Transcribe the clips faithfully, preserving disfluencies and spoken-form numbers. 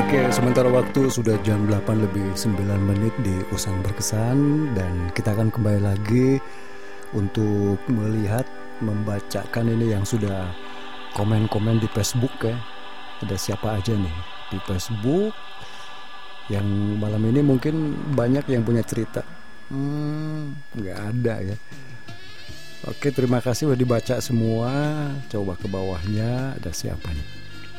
Oke, sementara waktu sudah jam delapan lebih sembilan menit di Usang Berkesan. Dan kita akan kembali lagi untuk melihat, membacakan ini yang sudah komen-komen di Facebook ya. Ada siapa aja nih di Facebook yang malam ini mungkin banyak yang punya cerita. Hmm, nggak ada ya. Oke, terima kasih udah dibaca semua. Coba ke bawahnya ada siapa nih?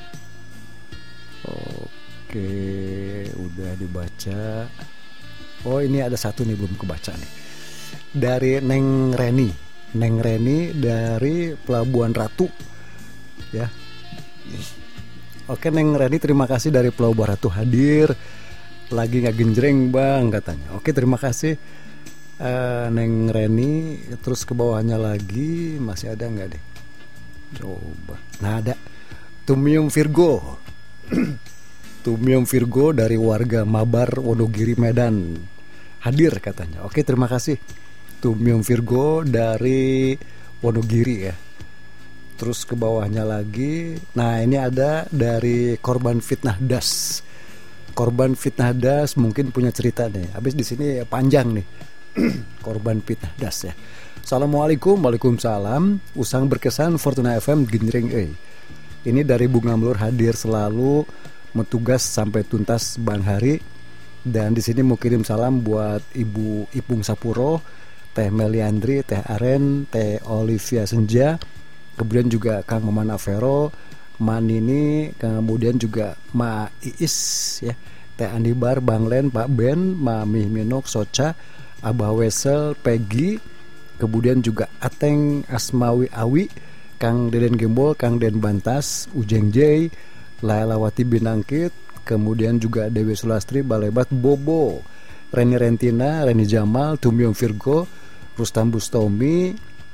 Oke, udah dibaca. Oh, ini ada satu nih belum kebaca nih. Dari Neng Reni. Neng Reni dari Pelabuhan Ratu. Ya. Oke, Neng Reni, terima kasih dari Pelabuhan Ratu hadir. Lagi nggak genjreng bang katanya. Oke, terima kasih uh, Neng Reni. Terus ke bawahnya lagi masih ada nggak deh? Coba. Nah, ada Tumium Virgo. Tumium Virgo dari warga Mabar, Wonogiri, Medan hadir katanya. Oke, terima kasih Tumium Virgo dari Wonogiri ya. Terus ke bawahnya lagi. Nah, ini ada dari Korban Fitnah Das. Korban Fitnah Das mungkin punya cerita nih. Habis di sini panjang nih. Korban Fitnah Das ya. Assalamualaikum. Waalaikumsalam. Usang Berkesan Fortuna F M genjreng euy. Ini dari Bunga Melur hadir selalu metugas sampai tuntas Bang Hari. Dan di sini mau kirim salam buat Ibu Ipung Sapuro, Teh Meliandri, Teh Aren, Teh Olivia Senja, kemudian juga Kang Maman Avero, Manini, kemudian juga Ma Iis ya, Teh Andibar, Bang Len, Pak Ben, Mami Minok, Soca, Abah Wesel, Peggy, kemudian juga Ateng Asmawi Awi, Kang Deden Gembol, Kang Den Bantas, Ujeng J, Lailawati Binangkit, kemudian juga Dewi Sulastri, Balebat, Bobo, Reni Rentina, Reni Jamal, Tumium Virgo, Rustam Bustomi,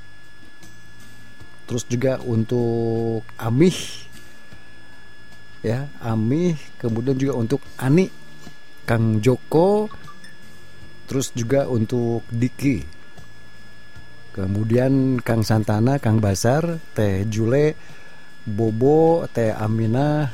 terus juga untuk Amih, ya Amih, kemudian juga untuk Ani, Kang Joko, terus juga untuk Diki. Kemudian Kang Santana, Kang Basar, Teh Jule, Bobo, Teh Aminah,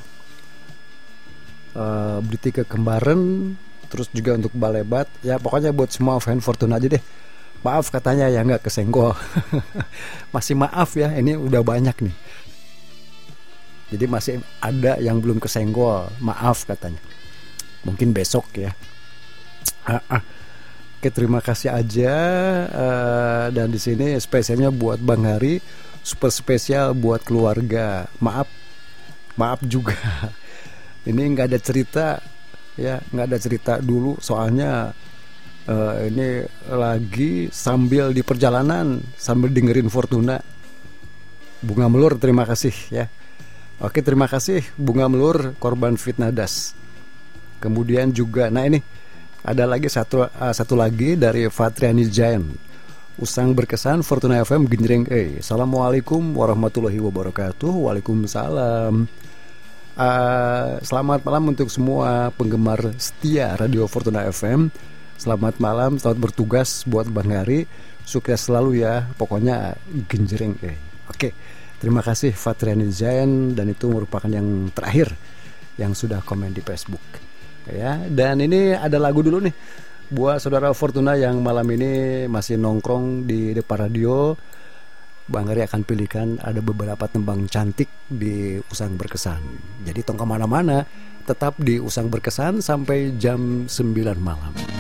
uh, Britika Kembaren, terus juga untuk Balebat. Ya pokoknya buat semua fan Fortuna aja deh. Maaf katanya ya nggak kesenggol. Masih maaf ya, ini udah banyak nih. Jadi masih ada yang belum kesenggol. Maaf katanya. Mungkin besok ya. Ah, ah. Oke, terima kasih aja uh, dan di sini spesialnya buat Bang Hari, super spesial buat keluarga. Maaf, maaf juga. Ini nggak ada cerita, ya nggak ada cerita dulu. Soalnya uh, ini lagi sambil di perjalanan, sambil dengerin Fortuna. Bunga Melur, terima kasih ya. Oke, terima kasih Bunga Melur, Korban Fitnah Das. Kemudian juga, nah ini. Ada lagi satu uh, satu lagi dari Fatriani Jain. Usang Berkesan Fortuna F M genjreng euy. Assalamualaikum warahmatullahi wabarakatuh. Waalaikumsalam. Uh, selamat malam untuk semua penggemar setia Radio Fortuna F M. Selamat malam, selamat bertugas buat Bang Hari. Sukses selalu ya. Pokoknya genjreng euy. Oke. Terima kasih Fatriani Jain, dan itu merupakan yang terakhir yang sudah komen di Facebook. Ya, dan ini ada lagu dulu nih buat saudara Fortuna yang malam ini masih nongkrong di depan radio. Bang Hari akan pilihkan ada beberapa tembang cantik di Usang Berkesan. Jadi tong kemana-mana, tetap di Usang Berkesan sampai jam sembilan malam.